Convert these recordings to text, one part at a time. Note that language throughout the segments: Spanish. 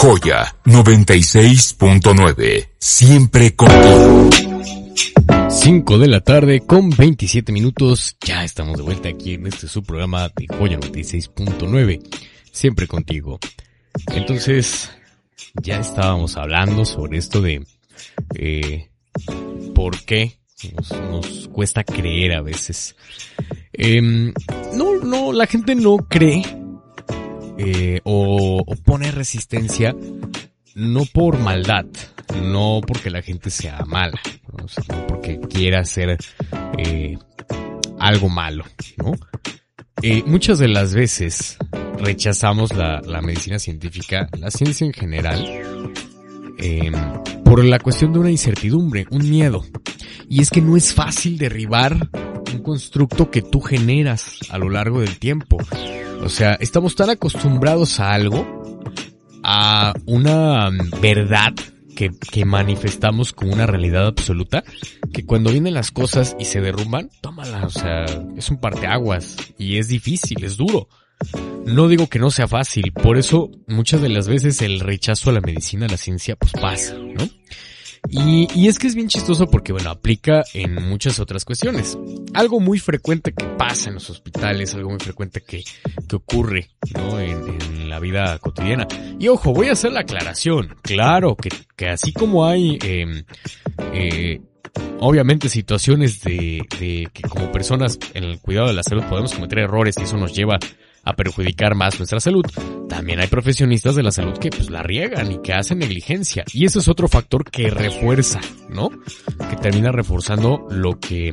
Joya 96.9. Siempre contigo. 5 de la tarde con 27 minutos. Ya estamos de vuelta aquí en su programa de Joya 96.9. Siempre contigo. Entonces, ya estábamos hablando sobre esto de por qué nos cuesta creer a veces. No, la gente no cree o pone resistencia no por maldad, no porque la gente sea mala, ¿no? O sea, no porque quiera hacer algo malo, ¿no? Muchas de las veces rechazamos la medicina científica, la ciencia en general, por la cuestión de una incertidumbre, un miedo. Y es que no es fácil derribar un constructo que tú generas a lo largo del tiempo. O sea, estamos tan acostumbrados a algo, a una verdad que manifestamos como una realidad absoluta, que cuando vienen las cosas y se derrumban, tómala, o sea, es un parteaguas y es difícil, es duro. No digo que no sea fácil, por eso muchas de las veces el rechazo a la medicina, a la ciencia, pues pasa, ¿no? Y es que es bien chistoso porque, bueno, aplica en muchas otras cuestiones. Algo muy frecuente que pasa en los hospitales, algo muy frecuente que ocurre, ¿no? En la vida cotidiana. Y ojo, voy a hacer la aclaración. Claro, que así como hay, obviamente situaciones de que como personas en el cuidado de la salud podemos cometer errores y eso nos lleva a perjudicar más nuestra salud, también hay profesionistas de la salud que pues la riegan y que hacen negligencia, y eso es otro factor que refuerza, ¿no? Que termina reforzando lo que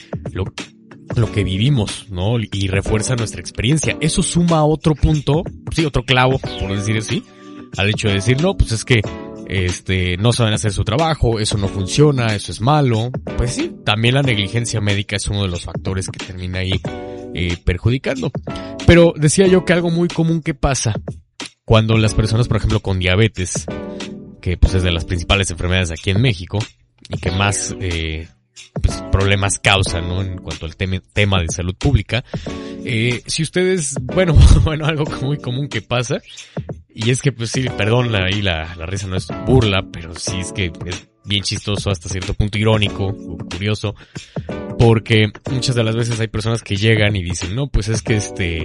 vivimos, ¿no? Y refuerza nuestra experiencia. Eso suma otro punto, sí, otro clavo, por decir así, al hecho de decir, no, pues es que no saben hacer su trabajo, eso no funciona, eso es malo. Pues sí, también la negligencia médica es uno de los factores que termina ahí perjudicando. Pero decía yo que algo muy común que pasa cuando las personas, por ejemplo, con diabetes, que pues es de las principales enfermedades aquí en México y que más pues problemas causan, ¿no? En cuanto al tema de salud pública, si ustedes, bueno, algo muy común que pasa, y es que pues sí, perdón, ahí la risa no es burla, pero sí es que es bien chistoso, hasta cierto punto irónico o curioso, porque muchas de las veces hay personas que llegan y dicen, no, pues es que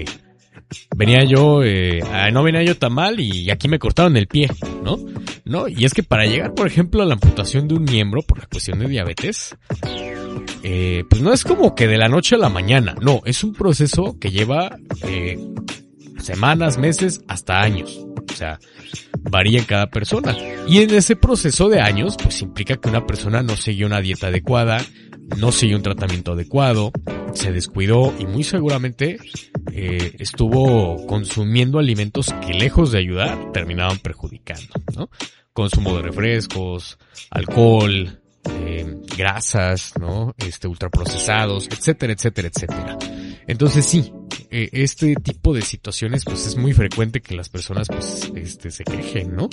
no venía yo tan mal y aquí me cortaron el pie, ¿no? No, y es que para llegar, por ejemplo, a la amputación de un miembro por la cuestión de diabetes, pues no es como que de la noche a la mañana, no, es un proceso que lleva semanas, meses, hasta años. O sea, varía en cada persona. Y en ese proceso de años, pues implica que una persona no siguió una dieta adecuada, no siguió un tratamiento adecuado, se descuidó y muy seguramente estuvo consumiendo alimentos que, lejos de ayudar, terminaban perjudicando, ¿no? Consumo de refrescos, alcohol, grasas, ¿no? Ultraprocesados, etcétera, etcétera, etcétera. Entonces sí, este tipo de situaciones pues es muy frecuente que las personas pues se quejen, ¿no?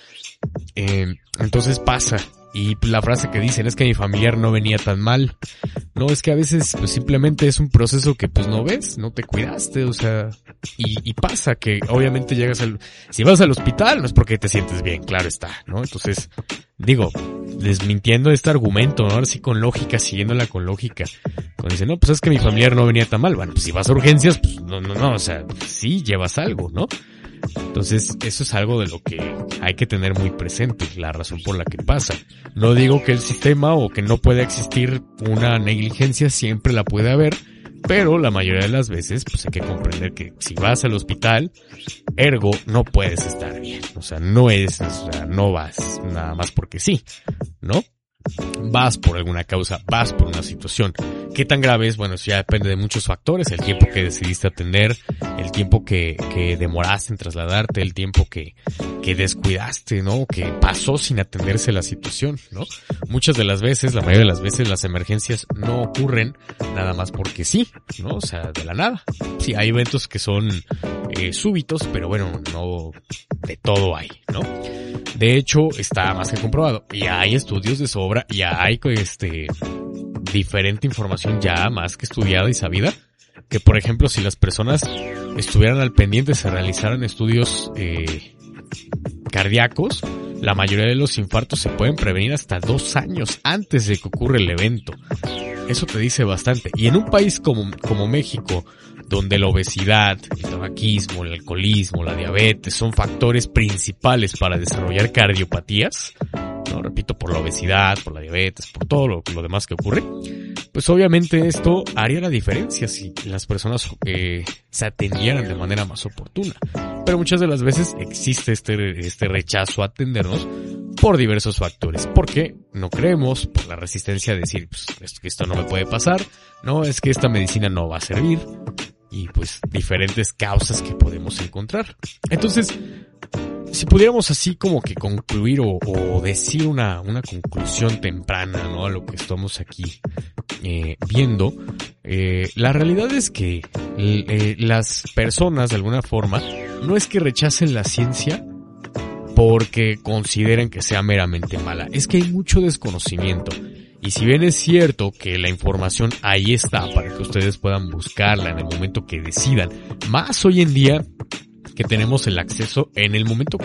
Entonces pasa. Y la frase que dicen es que mi familiar no venía tan mal. No, es que a veces pues simplemente es un proceso que pues no ves, no te cuidaste, o sea, y pasa que obviamente si vas al hospital no es porque te sientes bien, claro está, ¿no? Entonces, digo, desmintiendo este argumento, ¿no? Ahora sí con lógica, siguiéndola con lógica. Cuando dicen, no, pues es que mi familiar no venía tan mal, bueno, pues si vas a urgencias, pues no, o sea, sí llevas algo, ¿no? Entonces, eso es algo de lo que hay que tener muy presente, la razón por la que pasa. No digo que el sistema o que no pueda existir una negligencia, siempre la puede haber, pero la mayoría de las veces pues hay que comprender que si vas al hospital, ergo no puedes estar bien. O sea, no vas nada más porque sí, ¿no? Vas por alguna causa, vas por una situación. ¿Qué tan grave es? Bueno, eso ya depende de muchos factores, el tiempo que decidiste atender, el tiempo que demoraste en trasladarte, el tiempo que descuidaste, ¿no? Que pasó sin atenderse la situación, ¿no? Muchas de las veces, la mayoría de las veces, las emergencias no ocurren nada más porque sí, ¿no? O sea, de la nada. Sí, hay eventos que son súbitos, pero bueno, no de todo hay, ¿no? De hecho, está más que comprobado. Y hay estudios de sobra, y hay diferente información ya más que estudiada y sabida, que por ejemplo, si las personas estuvieran al pendiente, se realizaran estudios cardíacos, la mayoría de los infartos se pueden prevenir hasta 2 años antes de que ocurra el evento. Eso te dice bastante. Y en un país como México, donde la obesidad, el tabaquismo, el alcoholismo, la diabetes son factores principales para desarrollar cardiopatías, no, repito, por la obesidad, por la diabetes, por todo lo demás que ocurre, pues obviamente esto haría la diferencia si las personas se atendieran de manera más oportuna. Pero muchas de las veces existe este rechazo a atendernos por diversos factores. Porque no creemos, por la resistencia a decir, pues esto no me puede pasar, no, es que esta medicina no va a servir, y pues diferentes causas que podemos encontrar. Entonces, si pudiéramos así como que concluir o decir una conclusión temprana, ¿no?, a lo que estamos aquí viendo, la realidad es que las personas de alguna forma no es que rechacen la ciencia porque consideren que sea meramente mala, es que hay mucho desconocimiento. Y si bien es cierto que la información ahí está para que ustedes puedan buscarla en el momento que decidan, más hoy en día que tenemos el acceso en el momento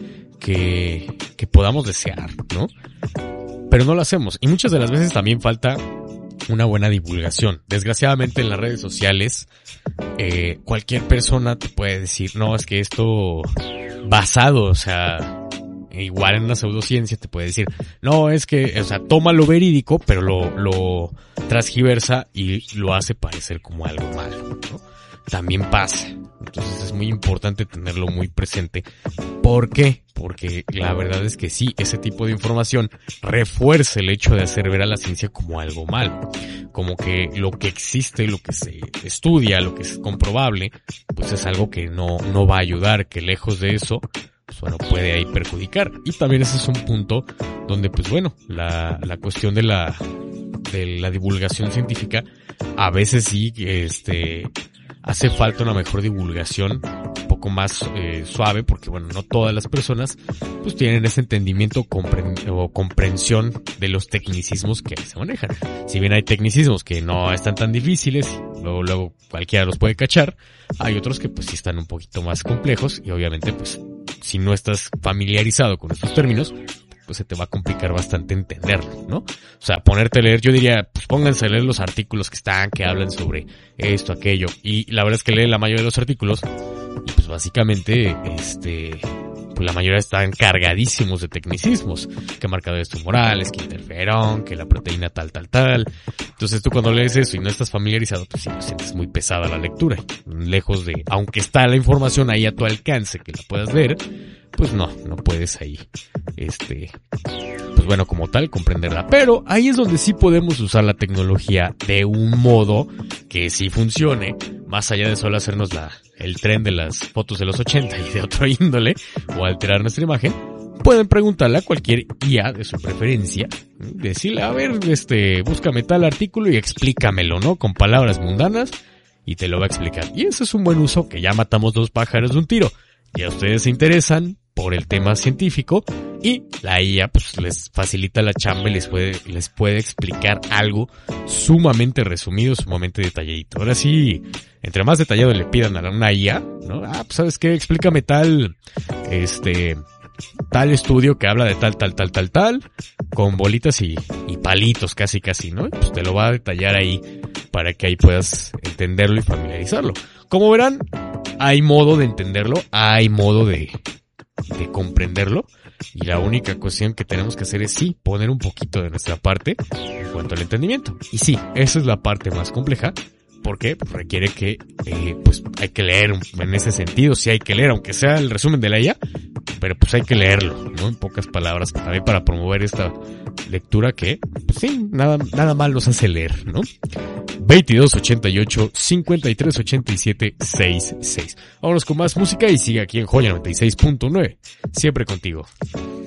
que podamos desear, ¿no? Pero no lo hacemos. Y muchas de las veces también falta una buena divulgación. Desgraciadamente en las redes sociales, cualquier persona te puede decir, no, es que esto basado, o sea, igual en una pseudociencia te puede decir, no, es que, o sea, toma lo verídico, pero lo transgiversa y lo hace parecer como algo malo, ¿no? También pasa. Entonces es muy importante tenerlo muy presente. ¿Por qué? Porque la verdad es que sí, ese tipo de información refuerza el hecho de hacer ver a la ciencia como algo malo. Como que lo que existe, lo que se estudia, lo que es comprobable, pues es algo que no va a ayudar, que lejos de eso, pues bueno, puede ahí perjudicar. Y también ese es un punto donde, pues bueno, la cuestión de la divulgación científica, a veces sí, hace falta una mejor divulgación, un poco más suave, porque bueno, no todas las personas pues tienen ese entendimiento o comprensión de los tecnicismos que se manejan. Si bien hay tecnicismos que no están tan difíciles, luego cualquiera los puede cachar, hay otros que pues sí están un poquito más complejos y obviamente pues si no estás familiarizado con estos términos, pues se te va a complicar bastante entenderlo, ¿no? O sea, ponerte a leer, yo diría, pues pónganse a leer los artículos que hablan sobre esto, aquello, y la verdad es que leen la mayoría de los artículos, y pues básicamente, pues la mayoría están cargadísimos de tecnicismos, que marcadores tumorales, que interferón, que la proteína tal. Entonces tú cuando lees eso y no estás familiarizado, pues sí, lo sientes muy pesada la lectura, lejos de, aunque está la información ahí a tu alcance, que la puedas leer, pues no puedes ahí, pues bueno, como tal, comprenderla. Pero ahí es donde sí podemos usar la tecnología de un modo que sí funcione, más allá de solo hacernos el tren de las fotos de los 80 y de otro índole, o alterar nuestra imagen. Pueden preguntarle a cualquier IA de su preferencia, decirle, a ver, búscame tal artículo y explícamelo, ¿no? Con palabras mundanas, y te lo va a explicar. Y ese es un buen uso, que ya matamos 2 pájaros de un tiro. Ya ustedes se interesan por el tema científico y la IA pues les facilita la chamba y les puede explicar algo sumamente resumido, sumamente detalladito. Ahora sí, entre más detallado le pidan a una IA, ¿no? Pues ¿sabes qué? Explícame tal estudio que habla de tal, con bolitas y palitos casi, ¿no? Pues te lo va a detallar ahí para que ahí puedas entenderlo y familiarizarlo. Como verán, hay modo de entenderlo, hay modo de comprenderlo, y la única cuestión que tenemos que hacer es sí, poner un poquito de nuestra parte en cuanto al entendimiento. Y sí, esa es la parte más compleja, porque requiere que, pues hay que leer en ese sentido, sí hay que leer, aunque sea el resumen de la IA, pero pues hay que leerlo, ¿no? En pocas palabras, también para promover esta lectura que, pues sí, nada mal nos hace leer, ¿no? 2288-5387-66. Vámonos con más música y sigue aquí en Joya 96.9. Siempre contigo.